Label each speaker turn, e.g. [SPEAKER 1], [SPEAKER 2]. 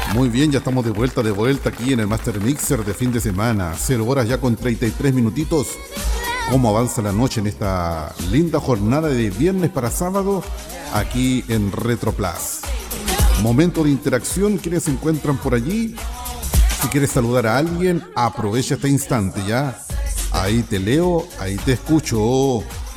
[SPEAKER 1] Muy bien, ya estamos de vuelta aquí en el Master Mixer de fin de semana. 0 horas ya con 33 minutitos. ¿Cómo avanza la noche en esta linda jornada de viernes para sábado aquí en Retroplas? Momento de interacción, quienes se encuentran por allí. Si quieres saludar a alguien, aprovecha este instante ya. Ahí te leo, ahí te escucho.